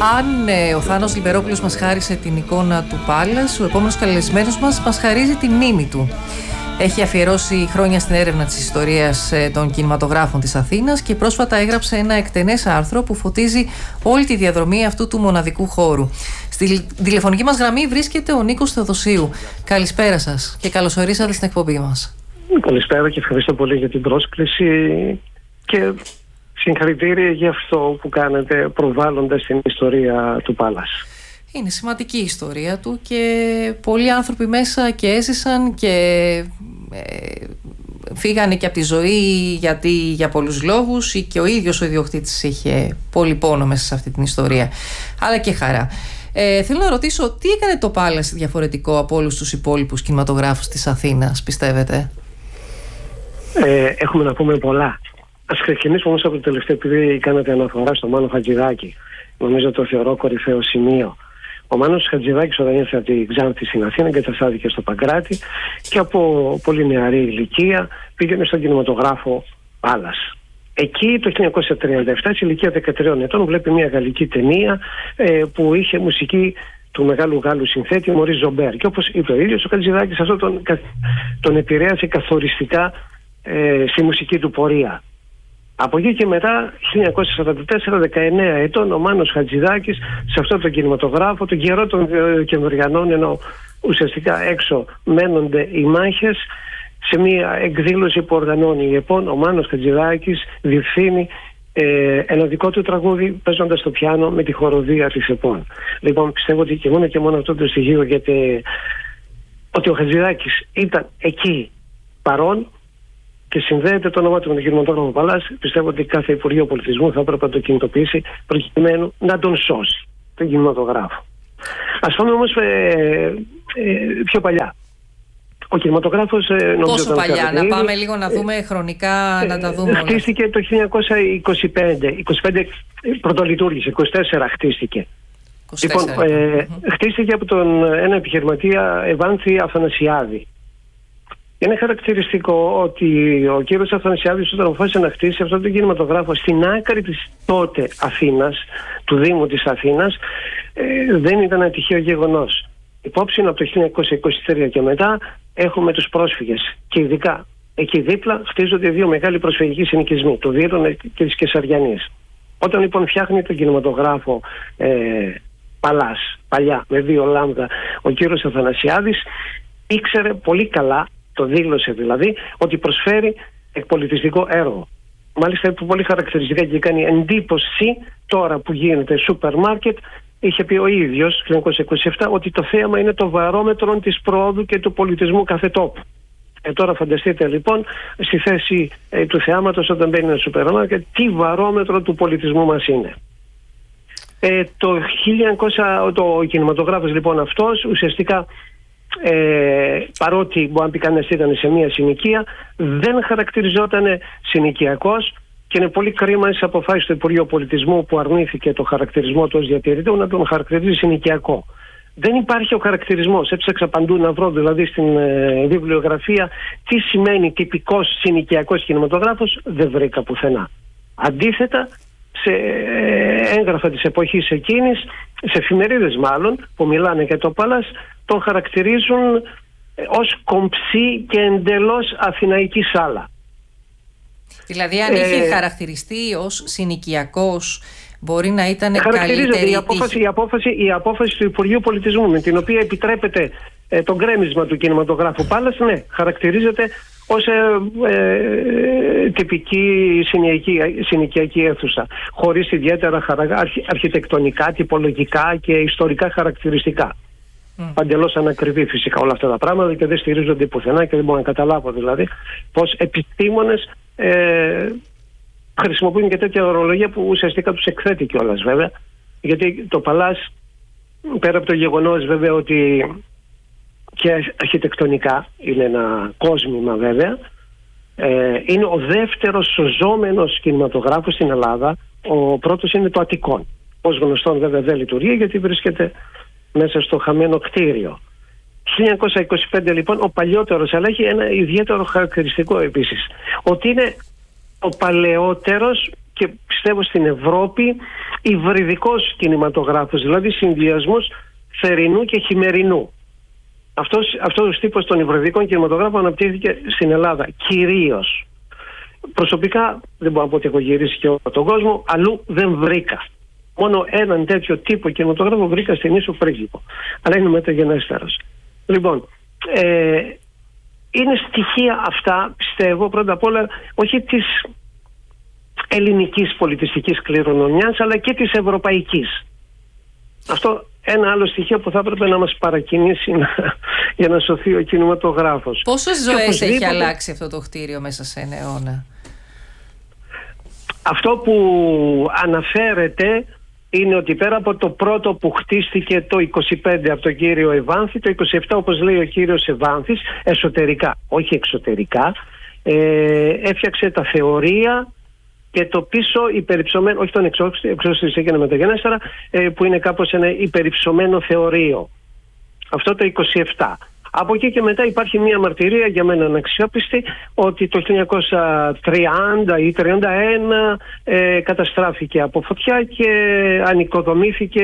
Αν ο Θάνος Λιμπερόπουλος μας χάρισε την εικόνα του Πάλας, ο επόμενος καλεσμένος μας χαρίζει τη μνήμη του. Έχει αφιερώσει χρόνια στην έρευνα της ιστορίας των κινηματογράφων της Αθήνας και πρόσφατα έγραψε ένα εκτενές άρθρο που φωτίζει όλη τη διαδρομή αυτού του μοναδικού χώρου. Στη τηλεφωνική μας γραμμή βρίσκεται ο Νίκος Θεοδοσίου. Καλησπέρα σας και καλώς ορίσατε στην εκπομπή μας. Καλησπέρα και ευχαριστώ πολύ για την πρόσκληση και συγχαρητήρια για αυτό που κάνετε προβάλλοντας την ιστορία του Πάλας. Είναι σημαντική η ιστορία του και πολλοί άνθρωποι μέσα και έζησαν και φύγανε και από τη ζωή για πολλούς λόγους, ή και ο ίδιος ο ιδιοκτήτης είχε πολύ πόνο μέσα σε αυτή την ιστορία, αλλά και χαρά. Θέλω να ρωτήσω, τι έκανε το Πάλας διαφορετικό από όλους τους υπόλοιπους κινηματογράφους της Αθήνας, πιστεύετε? Έχουμε να πούμε πολλά. Ας ξεκινήσουμε όμως από το τελευταίο, επειδή κάνατε αναφορά στο Μάνο Χατζηδάκη. Νομίζω το θεωρώ κορυφαίο σημείο. Ο Μάνος Χατζηδάκης, όταν ήρθε από τη Ξάνθη στην Αθήνα, εγκαταστάθηκε στο Παγκράτη και από πολύ νεαρή ηλικία πήγαινε στον κινηματογράφο Πάλας. Εκεί το 1937, σε ηλικία 13 ετών, βλέπει μια γαλλική ταινία που είχε μουσική του μεγάλου Γάλλου συνθέτη Μωρίς Ζομπέρ. Και όπως είπε ο ίδιος ο Χατζηδάκης, αυτό τον επηρέασε καθοριστικά στη μουσική του πορεία. Από εκεί και μετά, 1944, 19 ετών, ο Μάνος Χατζηδάκης σε αυτό το κινηματογράφο, τον καιρό των Κεμβριανών, ενώ ουσιαστικά έξω μένονται οι μάχες, σε μια εκδήλωση που οργανώνει η ΕΠΟΝ, ο Μάνος Χατζηδάκης διευθύνει ένα δικό του τραγούδι παίζοντας το πιάνο με τη χοροδία της ΕΠΟΝ. Λοιπόν, πιστεύω ότι και μόνο αυτό το στοιχείο, γιατί ότι ο Χατζηδάκης ήταν εκεί παρόν και συνδέεται το όνομα του με τον κινηματογράφο Πάλας, πιστεύω ότι κάθε Υπουργείο Πολιτισμού θα έπρεπε να το κινητοποιήσει προκειμένου να τον σώσει, τον κινηματογράφο. Ας πάμε όμως πιο παλιά. Ο κινηματογράφος, πόσο παλιά, να πάμε λίγο να δούμε χρονικά, να τα δούμε όλα. Χτίστηκε το 1925, 25 πρωτολειτουργήσε, 24 χτίστηκε. 24, λοιπόν, χτίστηκε από ένα επιχειρηματία, Ευάνθη Αθανασιάδη. Είναι χαρακτηριστικό ότι ο κύριος Αθανασιάδης, όταν αποφάσισε να χτίσει αυτό το κινηματογράφο στην άκρη της τότε Αθήνας, του Δήμου της Αθήνας, δεν ήταν ένα τυχαίο γεγονός. Υπόψη είναι από το 1923 και μετά έχουμε τους πρόσφυγες. Και ειδικά εκεί δίπλα χτίζονται δύο μεγάλοι προσφυγικοί συνοικισμοί, το Δίρων και της Κεσαριανής. Όταν λοιπόν φτιάχνει τον κινηματογράφο Πάλας, παλιά, με δύο λάμδα, ο κύριος Αθανασιάδης ήξερε πολύ καλά, το δήλωσε δηλαδή, ότι προσφέρει εκπολιτιστικό έργο. Μάλιστα πολύ χαρακτηριστικά και κάνει εντύπωση τώρα που γίνεται σούπερ μάρκετ. Είχε πει ο ίδιος το 1927 ότι το θέαμα είναι το βαρόμετρο της πρόοδου και του πολιτισμού κάθε τόπου. Τώρα φανταστείτε λοιπόν στη θέση του θεάματος, όταν μπαίνει ένα σούπερ μάρκετ, τι βαρόμετρο του πολιτισμού μας είναι. Το κινηματογράφος λοιπόν αυτός ουσιαστικά, παρότι μπορεί να πει κανένας ήταν σε μια συνοικία, δεν χαρακτηριζόταν συνοικιακός και είναι πολύ κρίμα στις αποφάσεις του Υπουργείου Πολιτισμού που αρνήθηκε το χαρακτηρισμό του ως διατηρητή να τον χαρακτηρίζει συνοικιακό. Δεν υπάρχει ο χαρακτηρισμός. Έψαξα παντού να βρω δηλαδή στην βιβλιογραφία τι σημαίνει τυπικός συνοικιακός κινηματογράφος, δεν βρήκα πουθενά. Αντίθετα, σε έγγραφα της εποχής εκείνης, σε εφημερίδες μάλλον που μιλάνε για το Πάλας, τον χαρακτηρίζουν ως κομψή και εντελώς αθηναϊκή σάλα. Δηλαδή αν είχε χαρακτηριστεί ως συνοικιακός, μπορεί να ήταν καλύτερη η απόφαση του Υπουργείου Πολιτισμού, με την οποία επιτρέπεται το γκρέμισμα του κινηματογράφου Πάλας, ναι, χαρακτηρίζεται ως τυπική συνοικιακή αίθουσα, χωρίς ιδιαίτερα αρχιτεκτονικά, τυπολογικά και ιστορικά χαρακτηριστικά. Παντελώς ανακριβή φυσικά όλα αυτά τα πράγματα και δεν στηρίζονται πουθενά και δεν μπορώ να καταλάβω δηλαδή πως επιστήμονες χρησιμοποιούν και τέτοια ορολογία που ουσιαστικά τους εκθέτει κιόλας βέβαια, γιατί το Πάλας, πέρα από το γεγονός βέβαια ότι και αρχιτεκτονικά είναι ένα κόσμημα βέβαια, είναι ο δεύτερος σωζόμενος κινηματογράφος στην Ελλάδα. Ο πρώτος είναι το Αττικόν, ως γνωστόν βέβαια δεν λειτουργεί γιατί βρίσκεται μέσα στο χαμένο κτίριο. 1925 λοιπόν ο παλιότερος, αλλά έχει ένα ιδιαίτερο χαρακτηριστικό επίσης, ότι είναι ο παλαιότερος και πιστεύω στην Ευρώπη υβριδικός κινηματογράφος, δηλαδή συνδυασμός θερινού και χειμερινού. Αυτός ο τύπος των υβριδικών κινηματογράφων αναπτύχθηκε στην Ελλάδα κυρίως. Προσωπικά δεν μπορώ να πω ότι έχω γυρίσει και όλο τον κόσμο, αλλού δεν βρήκα. Μόνο έναν τέτοιο τύπο κινηματογράφο βρήκα στην Ίσο Πρίγυπο, αλλά είναι μεταγενέστερος. Λοιπόν, είναι στοιχεία αυτά, πιστεύω, πρώτα απ' όλα όχι της ελληνικής πολιτιστικής κληρονομιάς, αλλά και της ευρωπαϊκής. Αυτό ένα άλλο στοιχείο που θα έπρεπε να μας παρακινήσει για να σωθεί ο κινηματογράφος. Πόσες ζωές έχει αλλάξει αυτό το κτίριο μέσα σε ένα αιώνα? Αυτό που αναφέρεται είναι ότι πέρα από το πρώτο που χτίστηκε το 25 από τον κύριο Ευάνθη, το 27 όπως λέει ο κύριος Ευάνθης, εσωτερικά, όχι εξωτερικά, έφτιαξε τα θεωρία και το πίσω υπερυψωμένο, όχι τον εξώστης έγινε μεταγενέστερα, που είναι κάπως ένα υπερυψωμένο θεωρείο. Αυτό το 27. Από εκεί και μετά υπάρχει μια μαρτυρία για μένα αναξιόπιστη ότι το 1930 ή 1931 καταστράφηκε από φωτιά και ανοικοδομήθηκε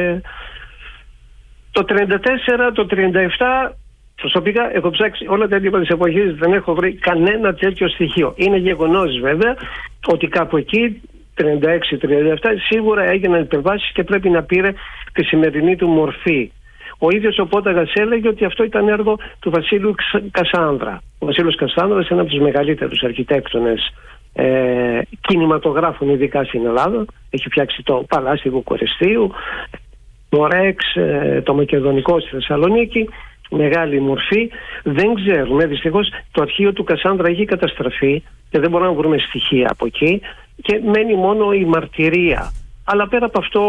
το 1934, το 1937. Προσωπικά έχω ψάξει όλα τα έντυπα της εποχής, δεν έχω βρει κανένα τέτοιο στοιχείο. Είναι γεγονός βέβαια ότι κάπου εκεί 36-37 σίγουρα έγιναν υπερβάσεις και πρέπει να πήρε τη σημερινή του μορφή. Ο ίδιος ο Πόταγας έλεγε ότι αυτό ήταν έργο του Βασίλειου Κασάνδρα. Ο Βασίλειος Κασάνδρας είναι από τους μεγαλύτερους αρχιτέκτονες κινηματογράφων, ειδικά στην Ελλάδα. Έχει φτιάξει το Παλάτι Βουκουρεστίου, το Ρεξ, το Μακεδονικό στη Θεσσαλονίκη. Μεγάλη μορφή. Δεν ξέρουμε, δυστυχώς το αρχείο του Κασάνδρα έχει καταστραφεί και δεν μπορούμε να βρούμε στοιχεία από εκεί και μένει μόνο η μαρτυρία. Αλλά πέρα από αυτό,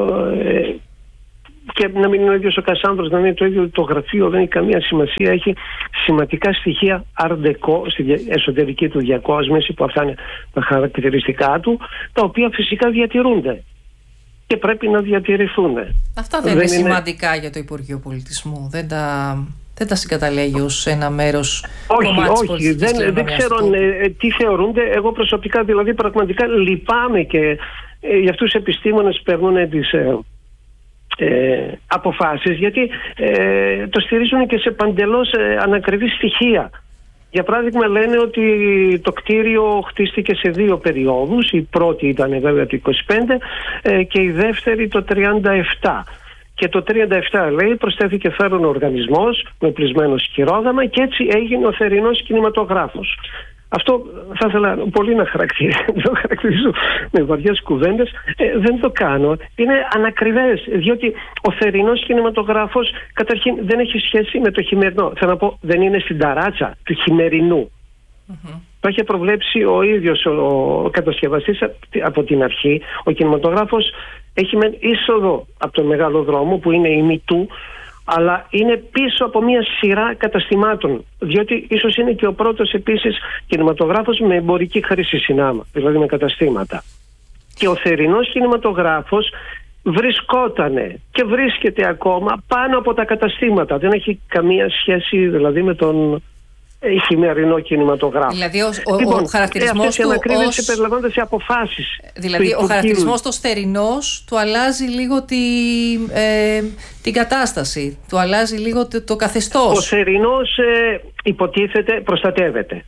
και να μην είναι ο ίδιος ο Κασάνδρος, να είναι το ίδιο το γραφείο, δεν έχει καμία σημασία. Έχει σημαντικά στοιχεία Art Deco στη εσωτερική του διακόσμηση, που αυτά είναι τα χαρακτηριστικά του, τα οποία φυσικά διατηρούνται και πρέπει να διατηρηθούν. Αυτά δεν είναι σημαντικά για το Υπουργείο Πολιτισμού? Δεν τα συγκαταλέγει ως ένα μέρος? Όχι, δεν ξέρω τι θεωρούνται. Εγώ προσωπικά δηλαδή πραγματικά λυπάμαι και για αυτούς τους επιστήμονες που παίρνουν τις αποφάσεις, γιατί το στηρίζουν και σε παντελώς ανακριβή στοιχεία. Για παράδειγμα λένε ότι το κτίριο χτίστηκε σε 2 περιόδους. Η πρώτη ήταν βέβαια το 25 και η δεύτερη το 37. Και το 37 λέει προσθέθηκε φέρον οργανισμός με πλεισμένο σκυρόδαμα και έτσι έγινε ο θερινός κινηματογράφος. Αυτό θα ήθελα πολύ να χαρακτηρίσω με βαριές κουβέντες. Δεν το κάνω. Είναι ανακριβές, διότι ο θερινός κινηματογράφος καταρχήν δεν έχει σχέση με το χειμερινό. Θέλω να πω, δεν είναι στην ταράτσα του χειμερινού. Το είχε προβλέψει ο ίδιος ο κατασκευαστής από την αρχή. Ο κινηματογράφος έχει μεν είσοδο από τον μεγάλο δρόμο που είναι η Μητού, αλλά είναι πίσω από μια σειρά καταστημάτων, διότι ίσως είναι και ο πρώτος επίσης κινηματογράφος με εμπορική χρήση συνάμα, δηλαδή με καταστήματα. Και ο θερινός κινηματογράφος βρισκότανε και βρίσκεται ακόμα πάνω από τα καταστήματα. Δεν έχει καμία σχέση δηλαδή με τον χειμερινό κινηματογράφο. Δηλαδή ο χαρακτηρισμός του ως... περιλαμβάνονται σε αποφάσεις. Δηλαδή ο χαρακτηρισμός του θερινός του αλλάζει λίγο την κατάσταση, του αλλάζει λίγο το καθεστώς. Ο θερινός υποτίθεται προστατεύεται.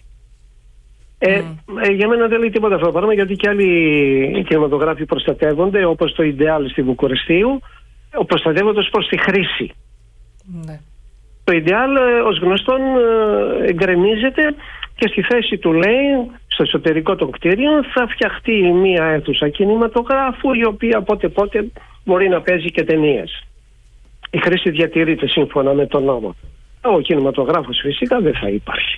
Για μένα δεν λέει τίποτα αυτό το πράγμα, γιατί και άλλοι κινηματογράφοι προστατεύονται, όπως το Ιντεάλ στη Βουκουρεστίου, προστατεύονται προς τη χρήση. Ναι. Το Ιντεάλ ως γνωστόν εγκρεμίζεται και στη θέση του λέει στο εσωτερικό των κτίριων θα φτιαχτεί μία αίθουσα κινηματογράφου, η οποία πότε μπορεί να παίζει και ταινίες. Η χρήση διατηρείται σύμφωνα με τον νόμο. Ο κινηματογράφος φυσικά δεν θα υπάρχει.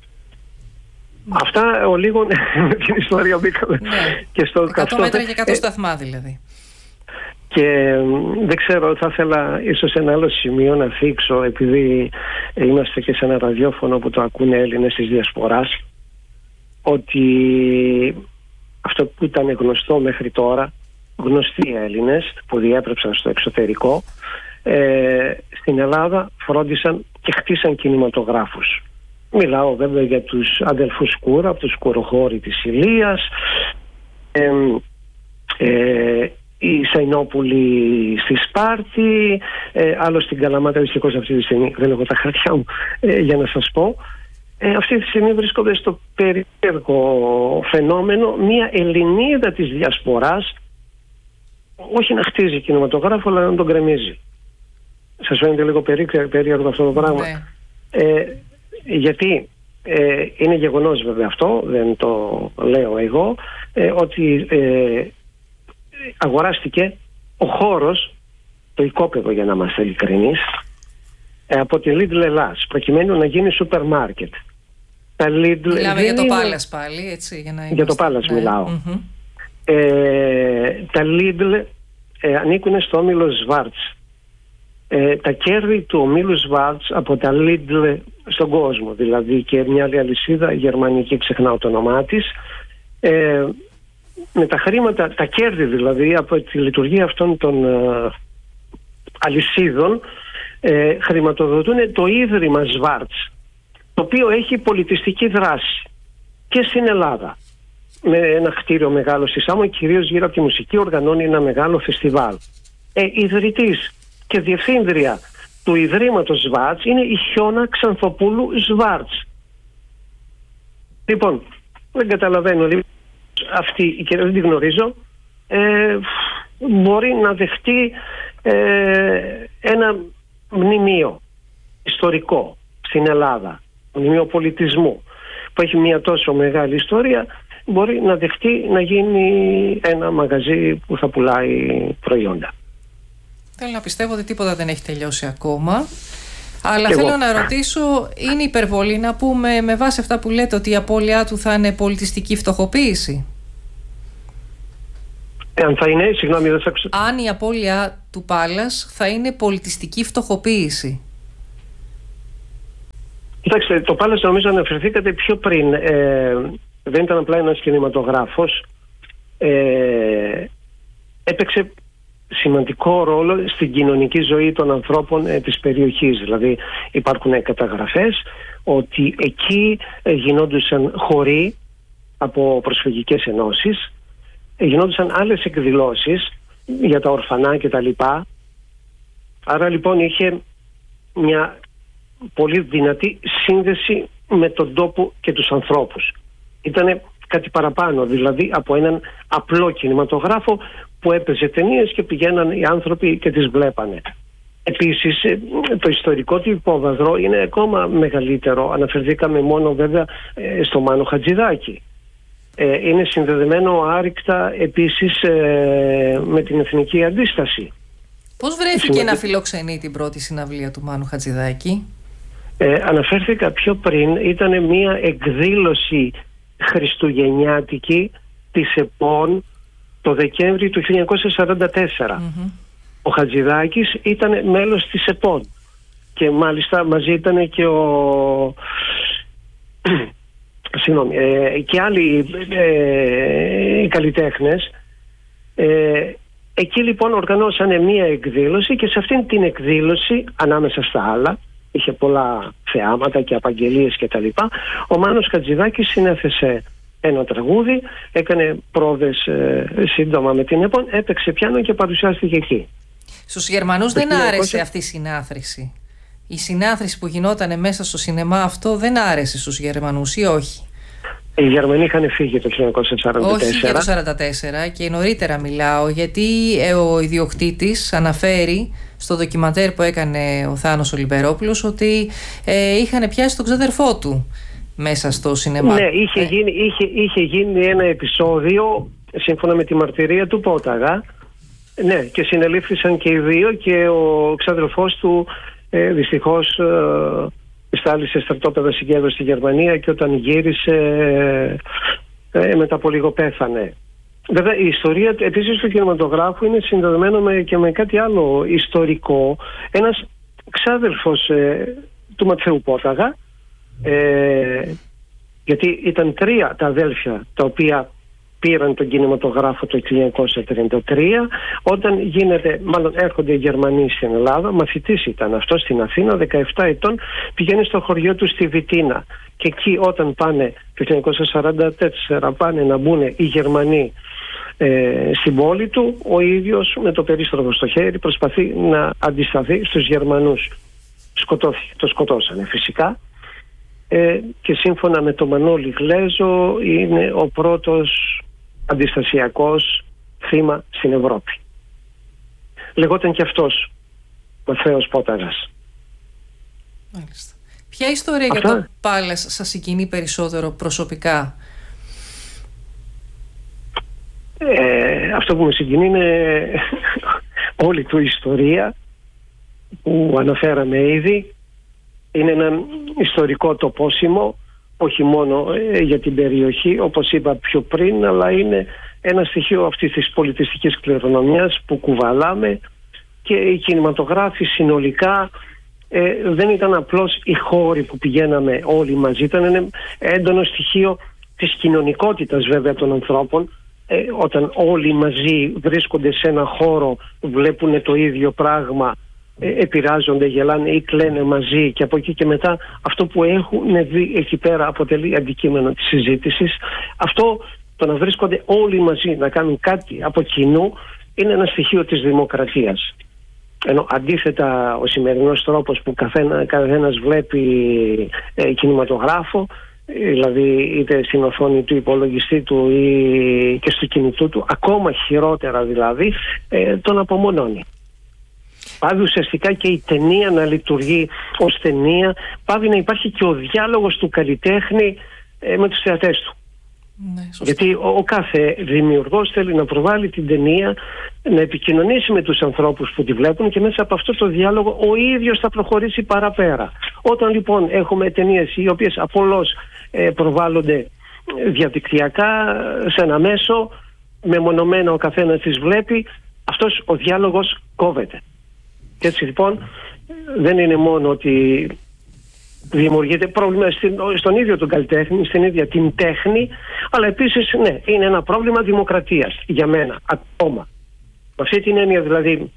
Αυτά ο λίγο με την ιστορία μπήκαμε και στο 100 μέτρα και 100 σταθμά δηλαδή. Και δεν ξέρω, θα ήθελα ίσως ένα άλλο σημείο να θίξω, επειδή είμαστε και σε ένα ραδιόφωνο που το ακούνε Έλληνες της Διασποράς, ότι αυτό που ήταν γνωστό μέχρι τώρα, γνωστοί Έλληνες που διέπρεψαν στο εξωτερικό, στην Ελλάδα φρόντισαν και χτίσαν κινηματογράφους. Μιλάω βέβαια για τους αδελφούς Σκούρα, από τους σκουροχώροι της Ηλίας, η Σαϊνόπουλη στη Σπάρτη, άλλο στην Καλαμάτα. Δυστυχώς αυτή τη στιγμή δεν έχω τα χαρτιά μου για να σας πω. Αυτή τη στιγμή βρίσκονται στο περίεργο φαινόμενο μια Ελληνίδα της Διασποράς, όχι να χτίζει κινηματογράφο, αλλά να τον γκρεμίζει. Σας φαίνεται λίγο περίεργο αυτό το πράγμα? Γιατί είναι γεγονός βέβαια αυτό, δεν το λέω εγώ, ότι αγοράστηκε ο χώρος, το οικόπεδο για να είμαστε ειλικρινείς, από τη Lidl Ελλάς, προκειμένου να γίνει σούπερ μάρκετ. Μιλάμε για το Πάλας πάλι, έτσι, για να είμαστε... Για το Πάλας μιλάω. Τα Lidl ανήκουν στο όμιλο Schwarz. Τα κέρδη του ομίλου Schwarz από τα Lidl στον κόσμο, δηλαδή, και μια άλλη αλυσίδα γερμανική, ξεχνάω το όνομά της, με τα χρήματα, τα κέρδη δηλαδή από τη λειτουργία αυτών των αλυσίδων, χρηματοδοτούν το Ίδρυμα Schwarz, το οποίο έχει πολιτιστική δράση και στην Ελλάδα, με ένα κτίριο μεγάλο στη Σάμο, κυρίως γύρω από τη μουσική οργανώνει ένα μεγάλο φεστιβάλ. Ιδρυτής και διευθύντρια του Ιδρύματος Schwarz είναι η Χιώνα Ξανθοπούλου Schwarz. Λοιπόν, δεν καταλαβαίνω, αυτή η κυρία, δεν τη γνωρίζω, μπορεί να δεχτεί ένα μνημείο ιστορικό στην Ελλάδα, μνημείο πολιτισμού, που έχει μια τόσο μεγάλη ιστορία, μπορεί να δεχτεί να γίνει ένα μαγαζί που θα πουλάει προϊόντα. Θέλω να πιστεύω ότι τίποτα δεν έχει τελειώσει ακόμα. Αλλά θέλω να ρωτήσω, είναι υπερβολή να πούμε με βάση αυτά που λέτε ότι η απώλειά του θα είναι πολιτιστική φτωχοποίηση? Αν θα είναι, συγγνώμη, δεν θα άκουσα. Αν η απώλεια του Πάλας θα είναι πολιτιστική φτωχοποίηση? Κοιτάξτε, το Πάλας, νομίζω αναφερθήκατε πιο πριν, δεν ήταν απλά ένας κινηματογράφος, έπαιξε σημαντικό ρόλο στην κοινωνική ζωή των ανθρώπων της περιοχής. Δηλαδή υπάρχουν καταγραφές ότι εκεί γινόντουσαν χοροί από προσφυγικές ενώσεις, γινόντουσαν άλλες εκδηλώσεις για τα ορφανά και τα λοιπά. Άρα λοιπόν είχε μια πολύ δυνατή σύνδεση με τον τόπο και τους ανθρώπους. Ήτανε κάτι παραπάνω δηλαδή από έναν απλό κινηματογράφο που έπαιζε ταινίες και πηγαίναν οι άνθρωποι και τις βλέπανε. Επίσης το ιστορικό του υπόβαθρο είναι ακόμα μεγαλύτερο. Αναφερθήκαμε μόνο βέβαια στο Μάνο Χατζηδάκη. Είναι συνδεδεμένο άρρηκτα επίσης με την Εθνική Αντίσταση. Πώς βρέθηκε να φιλοξενεί την πρώτη συναυλία του Μάνου Χατζηδάκη? Αναφέρθηκα πιο πριν, ήταν μια εκδήλωση χριστουγεννιάτικη της ΕΠΟΝ το Δεκέμβρη του 1944. Ο Χατζηδάκης ήταν μέλος της ΕΠΟΝ και μάλιστα μαζί ήταν και και άλλοι καλλιτέχνες. Εκεί λοιπόν οργανώσανε μία εκδήλωση και σε αυτήν την εκδήλωση, ανάμεσα στα άλλα, είχε πολλά θεάματα και απαγγελίες και τα λοιπά, ο Μάνος Χατζηδάκης συνέθεσε ένα τραγούδι, έκανε πρόβες σύντομα με την ΕΠΟΝ, έπαιξε πιάνο και παρουσιάστηκε εκεί. Στους Γερμανούς δεν άρεσε αυτή η συνάθρηση? Η συνάθρηση που γινόταν μέσα στο σινεμά αυτό δεν άρεσε στους Γερμανούς ή όχι? Οι Γερμανοί είχαν φύγει το 1944. Όχι για το 1944 και νωρίτερα μιλάω, γιατί ο ιδιοκτήτης αναφέρει στο ντοκιμαντέρ που έκανε ο Θάνος ο Λιμπερόπουλος ότι είχαν πιάσει τον ξαδερφό του μέσα στο σινεμά. Ναι, είχε γίνει ένα επεισόδιο σύμφωνα με τη μαρτυρία του Πόταγα. Ναι, και συνελήφθησαν και οι δύο και ο ξαδερφός του δυστυχώς στάλησε στρατόπεδα συγκέντρωση στη Γερμανία και όταν γύρισε μετά από λίγο πέθανε. Βέβαια η ιστορία επίσης του κινηματογράφου είναι συνδεδεμένο και με κάτι άλλο ιστορικό. Ένας ξάδελφος του Ματθαίου Πόταγα, γιατί ήταν τρία τα αδέλφια τα οποία πήραν τον κινηματογράφο το 1933, όταν έρχονται οι Γερμανοί στην Ελλάδα. Μαθητής ήταν αυτό στην Αθήνα, 17 ετών, πηγαίνει στο χωριό του στη Βιτίνα. Και εκεί όταν πάνε το 1944 πάνε να μπουν οι Γερμανοί στην πόλη του, ο ίδιος με το περίστροφο στο χέρι προσπαθεί να αντισταθεί στους Γερμανούς. Σκοτώθηκε, το σκοτώσανε φυσικά, και σύμφωνα με τον Μανώλη Γλέζο είναι ο πρώτος αντιστασιακός θύμα στην Ευρώπη. Λεγόταν και αυτός Μαθαίος Πόταρας. Μάλιστα. Ποια ιστορία για το Πάλας σας συγκινεί περισσότερο προσωπικά? Αυτό που με συγκινεί είναι όλη του ιστορία που αναφέραμε ήδη. Είναι ένα ιστορικό τοπόσιμο, όχι μόνο για την περιοχή όπως είπα πιο πριν, αλλά είναι ένα στοιχείο αυτής της πολιτιστικής κληρονομιάς που κουβαλάμε, και οι κινηματογράφοι συνολικά δεν ήταν απλώς οι χώροι που πηγαίναμε όλοι μαζί, ήταν ένα έντονο στοιχείο της κοινωνικότητας βέβαια των ανθρώπων. Όταν όλοι μαζί βρίσκονται σε ένα χώρο, βλέπουν το ίδιο πράγμα, επηρεάζονται, γελάνε ή κλαίνε μαζί, και από εκεί και μετά αυτό που έχουν δει εκεί πέρα αποτελεί αντικείμενο της συζήτησης. Αυτό, το να βρίσκονται όλοι μαζί να κάνουν κάτι από κοινού, είναι ένα στοιχείο της δημοκρατίας. Ενώ αντίθετα ο σημερινός τρόπος που καθένας βλέπει κινηματογράφο, δηλαδή είτε στην οθόνη του υπολογιστή του ή και στο κινητού του, ακόμα χειρότερα δηλαδή, τον απομονώνει. Πάβει ουσιαστικά και η ταινία να λειτουργεί ως ταινία, πάβει να υπάρχει και ο διάλογος του καλλιτέχνη με τους θεατές του. Ναι, γιατί ο κάθε δημιουργός θέλει να προβάλλει την ταινία, να επικοινωνήσει με τους ανθρώπους που τη βλέπουν, και μέσα από αυτό το διάλογο ο ίδιος θα προχωρήσει παραπέρα. Όταν λοιπόν έχουμε ταινίες οι οποίες απλώς προβάλλονται διαδικτυακά σε ένα μέσο, μεμονωμένα ο καθένας τις βλέπει, αυτός ο διάλογος κόβεται. Και έτσι λοιπόν δεν είναι μόνο ότι δημιουργείται πρόβλημα στον ίδιο τον καλλιτέχνη, στην ίδια την τέχνη, αλλά επίσης ναι, είναι ένα πρόβλημα δημοκρατίας για μένα ακόμα. Με αυτή την έννοια δηλαδή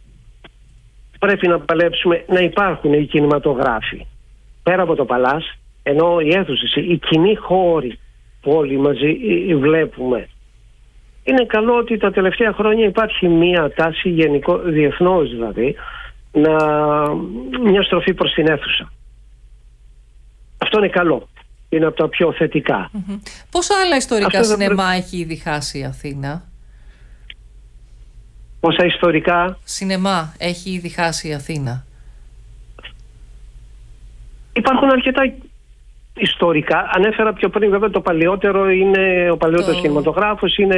πρέπει να παλέψουμε να υπάρχουν οι κινηματογράφοι πέρα από το Παλάς, ενώ οι αίθουσες, οι κοινοί χώροι που όλοι μαζί βλέπουμε. Είναι καλό ότι τα τελευταία χρόνια υπάρχει μία τάση διεθνώς δηλαδή, μια στροφή προς την αίθουσα. Αυτό είναι καλό. Είναι από τα πιο θετικά. Πόσα άλλα ιστορικά σινεμά έχει ήδη χάσει η Αθήνα? Πόσα ιστορικά σινεμά έχει ήδη χάσει η Αθήνα? Υπάρχουν αρκετά ιστορικά. Ανέφερα πιο πριν βέβαια το παλαιότερο είναι ο παλαιότερος κινηματογράφος, είναι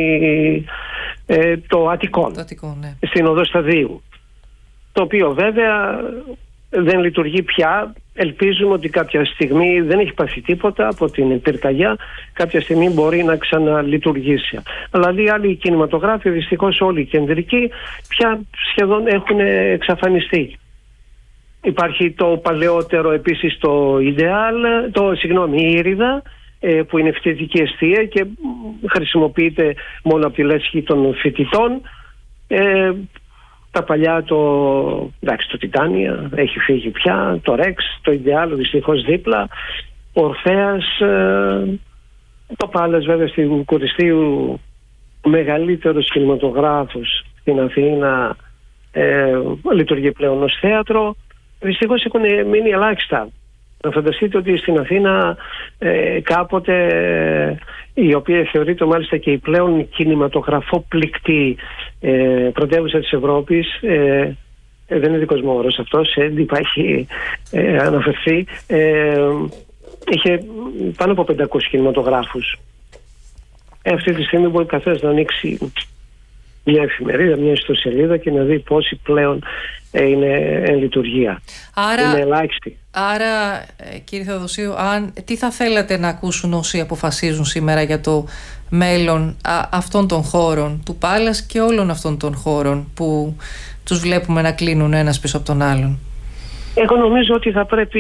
το Αττικόν, ναι, στην Οδό Σταδίου, το οποίο βέβαια δεν λειτουργεί πια. Ελπίζουμε ότι κάποια στιγμή, δεν έχει πάθει τίποτα από την πυρκαγιά, κάποια στιγμή μπορεί να ξαναλειτουργήσει. Αλλά οι άλλοι κινηματογράφοι, δυστυχώς όλοι οι κεντρικοί, πια σχεδόν έχουν εξαφανιστεί. Υπάρχει το παλαιότερο επίσης το η Ήριδα, που είναι φοιτητική εστία και χρησιμοποιείται μόνο από τη λέσχη των φοιτητών. Τα παλιά το Τιτάνια έχει φύγει πια, το Ρεξ, το Ιδεάλ δυστυχώς δίπλα, ο Ορφέας, το Πάλας βέβαια στην Κουριστίου, ο μεγαλύτερος κινηματογράφος στην Αθήνα, λειτουργεί πλέον ως θέατρο. Δυστυχώς έχουν μείνει ελάχιστα. Να φανταστείτε ότι στην Αθήνα κάποτε, η οποία θεωρείται μάλιστα και η πλέον κινηματογραφόπληκτη πρωτεύουσα της Ευρώπης, δεν είναι δικός μου όρος αυτός, υπάρχει αναφερθεί, είχε πάνω από 500 κινηματογράφους. Αυτή τη στιγμή μπορεί καθένας να ανοίξει μια εφημερίδα, μια ιστοσελίδα και να δει πόσοι πλέον είναι εν λειτουργία. Είναι ελάχιστη. Άρα, κύριε Θεοδοσίου, τι θα θέλατε να ακούσουν όσοι αποφασίζουν σήμερα για το μέλλον αυτών των χώρων, του Πάλας και όλων αυτών των χώρων που τους βλέπουμε να κλείνουν ένας πίσω από τον άλλον? Εγώ νομίζω ότι θα πρέπει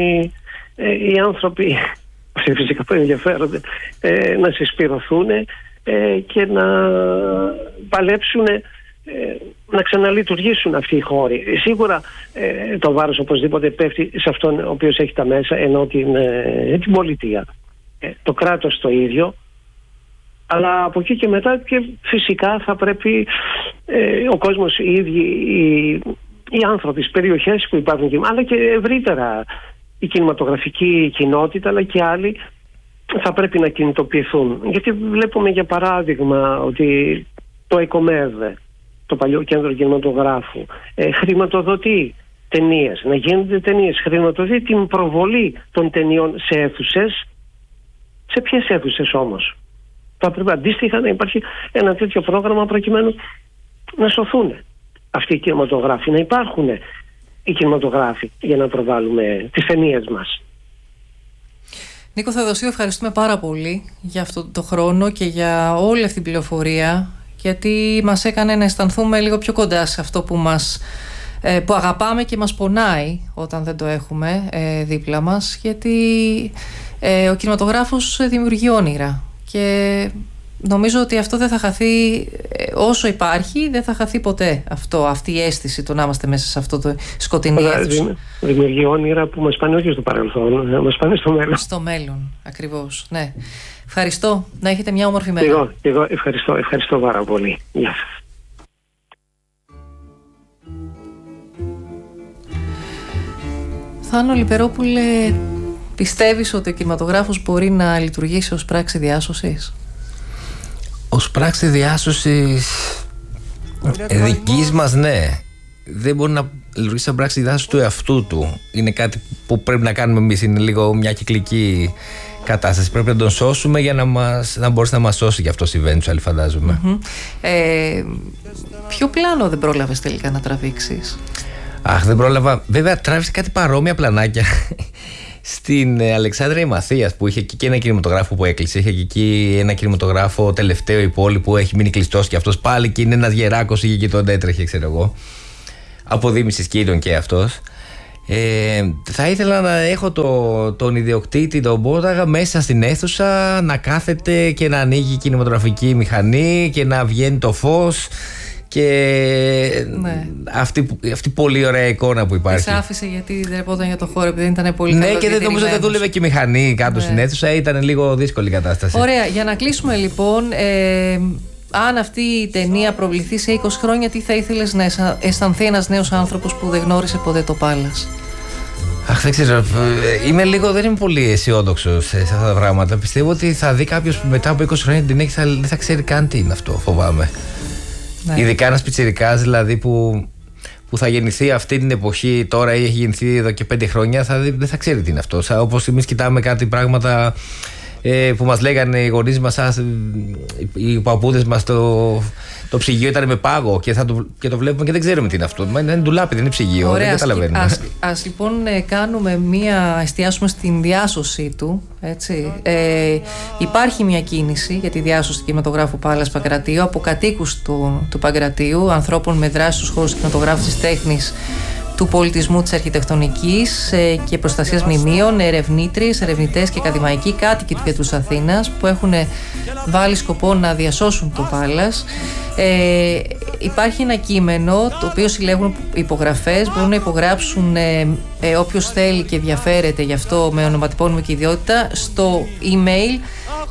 οι άνθρωποι, φυσικά που ενδιαφέρονται, να συσπηρωθούν και να παλέψουν να ξαναλειτουργήσουν αυτοί οι χώροι. Σίγουρα το βάρος οπωσδήποτε πέφτει σε αυτόν ο οποίος έχει τα μέσα, ενώ την πολιτεία. Το κράτος το ίδιο, αλλά από εκεί και μετά και φυσικά θα πρέπει ο κόσμος, οι ίδιοι οι άνθρωποι στις περιοχές που υπάρχουν, αλλά και ευρύτερα η κινηματογραφική κοινότητα, αλλά και άλλοι, θα πρέπει να κινητοποιηθούν. Γιατί βλέπουμε για παράδειγμα ότι το ΕΚΟΜΕΔ, το παλιό κέντρο κινηματογράφου, χρηματοδοτεί ταινίες, να γίνονται ταινίες, χρηματοδοτεί την προβολή των ταινιών σε αίθουσες. Σε ποιες αίθουσες όμως? Θα πρέπει αντίστοιχα να υπάρχει ένα τέτοιο πρόγραμμα προκειμένου να σωθούν αυτοί οι κινηματογράφοι, να υπάρχουν οι κινηματογράφοι για να προβάλλουμε τις ταινίες μας. Νίκο Θεοδοσίου, ευχαριστούμε πάρα πολύ για αυτό το χρόνο και για όλη αυτή την πληροφορία, γιατί μας έκανε να αισθανθούμε λίγο πιο κοντά σε αυτό που αγαπάμε και μας πονάει όταν δεν το έχουμε δίπλα μας, γιατί ο κινηματογράφος δημιουργεί όνειρα και νομίζω ότι αυτό δεν θα χαθεί όσο υπάρχει, δεν θα χαθεί ποτέ αυτή η αίσθηση του να είμαστε μέσα σε αυτό το σκοτεινή αίθουσα. Δημιουργεί όνειρα που μας πάνε όχι στο παρελθόν, μας πάνε στο μέλλον. Στο μέλλον, ακριβώς, ναι. Ευχαριστώ, να έχετε μια όμορφη μέρα. Εγώ ευχαριστώ πάρα πολύ. Γεια σας. Θάνο Λιπερόπουλε, πιστεύεις ότι ο κινηματογράφος μπορεί να λειτουργήσει ως πράξη διάσωσης? Ως πράξη διάσωσης δικής μας, ναι. Δεν μπορεί να λειτουργήσει σαν πράξη διάσωσης του εαυτού του. Είναι κάτι που πρέπει να κάνουμε εμείς. Είναι λίγο μια κυκλική κατάσταση. Πρέπει να τον σώσουμε για να μπορέσει να μας σώσει. Γι' αυτό συμβαίνει τους άλλοι, φαντάζομαι. Ποιο πλάνο δεν πρόλαβες τελικά να τραβήξεις? Αχ, δεν πρόλαβα. Βέβαια, τράβηξε κάτι παρόμοια πλανάκια στην Αλεξάνδρεια η Μαθίας, που είχε και ένα κινηματογράφο που έκλεισε. Είχε εκεί ένα κινηματογράφο τελευταίο, η πόλη, που έχει μείνει κλειστός και αυτός πάλι, και είναι ένας γεράκος, είχε και τον έτρεχε, ξέρω εγώ. Αποδίμησης κύριων και αυτός. Θα ήθελα να έχω τον ιδιοκτήτη, τον Μπόταγα, μέσα στην αίθουσα, να κάθεται και να ανοίγει η κινηματογραφική μηχανή και να βγαίνει το φως. Και ναι, αυτή πολύ ωραία εικόνα που υπάρχει. Της άφησε γιατί δεν ρεπόταν για το χώρο, επειδή δεν ήταν πολύ καλό. Ναι, και δεν νομίζω ότι δούλευε και η μηχανή κάτω στην αίθουσα. Ήταν λίγο δύσκολη η κατάσταση. Ωραία, για να κλείσουμε λοιπόν, αν αυτή η ταινία προβληθεί σε 20 χρόνια, τι θα ήθελες να αισθανθεί ένας νέος άνθρωπος που δεν γνώρισε ποτέ το Πάλας? Αχ, δεν ξέρω. Δεν είμαι πολύ αισιόδοξος σε αυτά τα πράγματα. Πιστεύω ότι θα δει κάποιος που μετά από 20 χρόνια την έχει, δεν θα ξέρει καν τι είναι αυτό, φοβάμαι. Ναι. Ειδικά ένας πιτσιρικάς δηλαδή που θα γεννηθεί αυτή την εποχή τώρα ή έχει γεννηθεί εδώ και 5 χρόνια, δεν θα ξέρει τι είναι αυτό. Όπως εμείς κοιτάμε κάτι πράγματα που μας λέγανε οι γονείς μας, οι παππούδες μας, το ψυγείο ήταν με πάγο και το βλέπουμε και δεν ξέρουμε τι είναι αυτό. Είναι ντουλάπι, δεν είναι ψυγείο. Ωραία, δεν καταλαβαίνουμε. Ας λοιπόν εστιάσουμε στην διάσωση του. Έτσι. Υπάρχει μια κίνηση για τη διάσωση του κινηματογράφου Πάλας Παγκρατίου από κατοίκους του Παγκρατίου, ανθρώπων με δράση στους χώρους του κινηματογράφου, της τέχνης, του πολιτισμού, της αρχιτεκτονικής και προστασίας μνημείων, ερευνήτριες, ερευνητές και ακαδημαϊκοί κάτοικοι του κέντρου της Αθήνας που έχουν βάλει σκοπό να διασώσουν το Πάλας. Υπάρχει ένα κείμενο το οποίο συλλέγουν υπογραφές, μπορούν να υπογράψουν όποιος θέλει και ενδιαφέρεται γι' αυτό με ονοματεπώνυμο και ιδιότητα στο email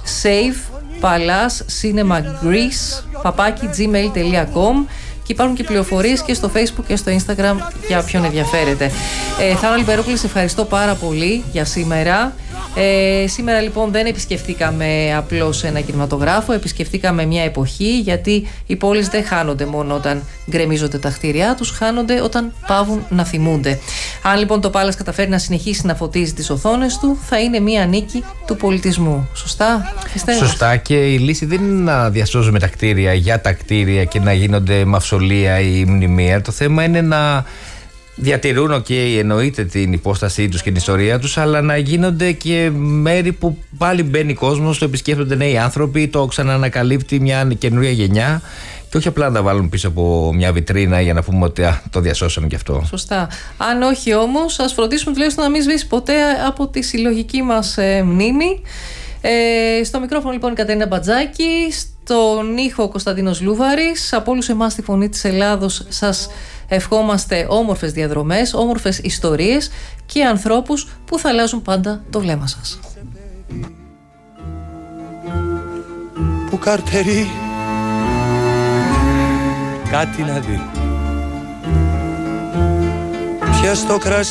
savepalascinemagreece@gmail.com. Και υπάρχουν και πληροφορίες και στο Facebook και στο Instagram για όποιον ενδιαφέρεται. Θάνο Λιπερόπουλε, σε ευχαριστώ πάρα πολύ για σήμερα. Σήμερα λοιπόν δεν επισκεφτήκαμε απλώς ένα κινηματογράφο, επισκεφτήκαμε μια εποχή, γιατί οι πόλεις δεν χάνονται μόνο όταν γκρεμίζονται τα κτίρια τους, χάνονται όταν πάβουν να θυμούνται. Αν λοιπόν το Πάλας καταφέρει να συνεχίσει να φωτίζει τις οθόνες του, θα είναι μια νίκη του πολιτισμού. Σωστά, πιστεύω? Σωστά, και η λύση δεν είναι να διασώζουμε τα κτίρια για τα κτίρια και να γίνονται μαυσολία ή μνημεία. Το θέμα είναι να διατηρούν εννοείται την υπόστασή τους και την ιστορία τους, αλλά να γίνονται και μέρη που πάλι μπαίνει κόσμος, το επισκέφτονται νέοι άνθρωποι, το ξαναανακαλύπτει μια καινούρια γενιά, και όχι απλά να τα βάλουν πίσω από μια βιτρίνα για να πούμε ότι το διασώσαμε κι αυτό. Σωστά. Αν όχι όμως, ας φροντίσουμε τουλάχιστον να μην σβήσει ποτέ από τη συλλογική μας μνήμη. Στο μικρόφωνο λοιπόν η Κατερίνα Μπατζάκη, Στον ήχο ο Κωνσταντίνος Λούβαρης. Από όλους εμάς στη Φωνή της Ελλάδος σας ευχόμαστε όμορφες διαδρομές, όμορφες ιστορίες και ανθρώπους που θα αλλάζουν πάντα το βλέμμα σας. Που καρτερεί κάτι να δει. Πιες το κρασί